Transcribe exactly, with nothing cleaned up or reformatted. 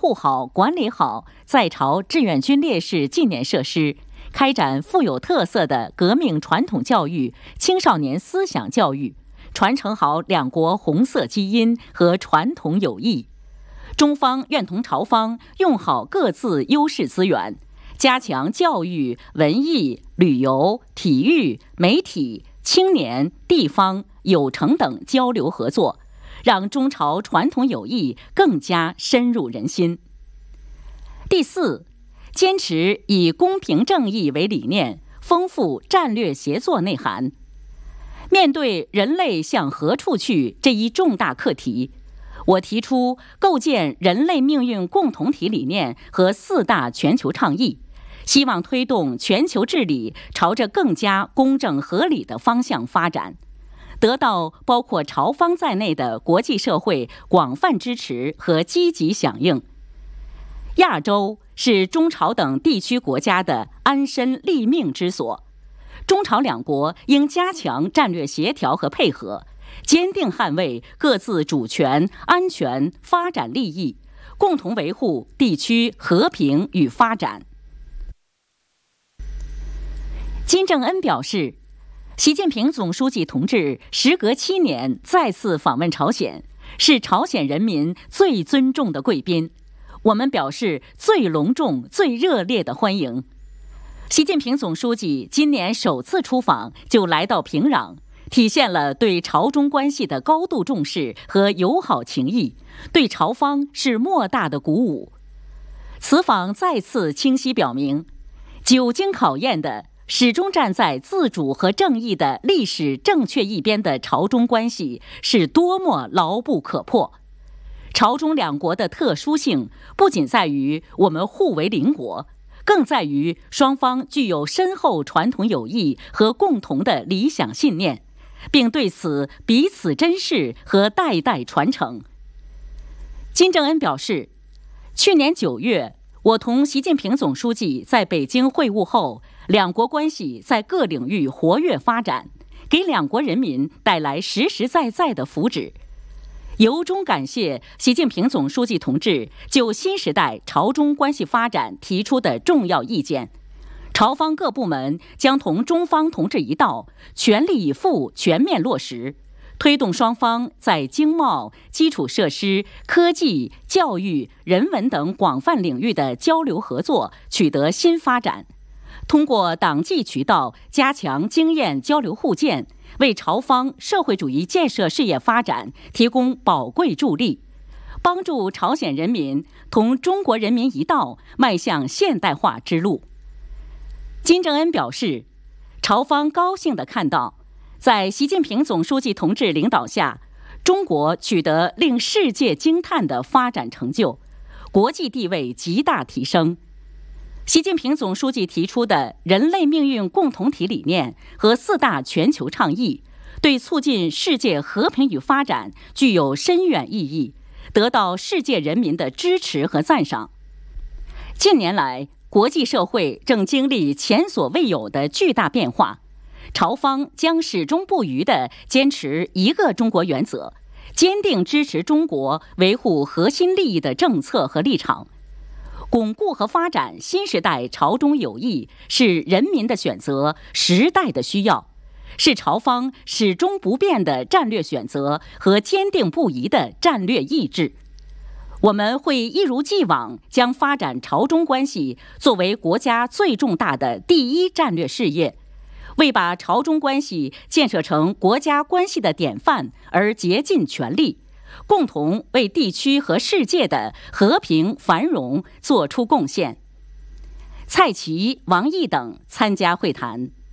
护好、管理好在朝志愿军烈士纪念设施，开展富有特色的革命传统教育、青少年思想教育，传承好两国红色基因和传统友谊。中方愿同朝方用好各自优势资源，加强教育、文艺、旅游、体育、媒体、青年、地方、有成等交流合作，让中朝传统友谊更加深入人心。第四，坚持以公平正义为理念，丰富战略协作内涵。面对人类向何处去这一重大课题，我提出构建人类命运共同体理念和四大全球倡议，希望推动全球治理朝着更加公正合理的方向发展，得到包括朝方在内的国际社会广泛支持和积极响应。亚洲是中朝等地区国家的安身立命之所，中朝两国应加强战略协调和配合，坚定捍卫各自主权、安全、发展利益，共同维护地区和平与发展。金正恩表示，习近平总书记同志时隔七年再次访问朝鲜，是朝鲜人民最尊重的贵宾，我们表示最隆重、最热烈的欢迎。习近平总书记今年首次出访就来到平壤，体现了对朝中关系的高度重视和友好情谊，对朝方是莫大的鼓舞。此访再次清晰表明，久经考验的始终站在自主和正义的历史正确一边的朝中关系是多么牢不可破。朝中两国的特殊性不仅在于我们互为邻国，更在于双方具有深厚传统友谊和共同的理想信念，并对此彼此珍视和代代传承。金正恩表示，去年九月，我同习近平总书记在北京会晤后，两国关系在各领域活跃发展，给两国人民带来实实在在的福祉。由衷感谢习近平总书记同志就新时代朝中关系发展提出的重要意见，朝方各部门将同中方同志一道，全力以赴全面落实，推动双方在经贸、基础设施、科技、教育、人文等广泛领域的交流合作取得新发展，通过党纪渠道加强经验交流互鉴，为朝方社会主义建设事业发展提供宝贵助力，帮助朝鲜人民同中国人民一道迈向现代化之路。金正恩表示，朝方高兴地看到，在习近平总书记同志领导下，中国取得令世界惊叹的发展成就，国际地位极大提升。习近平总书记提出的人类命运共同体理念和四大全球倡议，对促进世界和平与发展具有深远意义，得到世界人民的支持和赞赏。近年来，国际社会正经历前所未有的巨大变化，朝方将始终不渝地坚持一个中国原则，坚定支持中国维护核心利益的政策和立场。巩固和发展新时代朝中友谊是人民的选择，时代的需要，是朝方始终不变的战略选择和坚定不移的战略意志。我们会一如既往将发展朝中关系作为国家最重大的第一战略事业，为把朝中关系建设成国家关系的典范而竭尽全力，共同为地区和世界的和平繁荣做出贡献。蔡奇、王毅等参加会谈。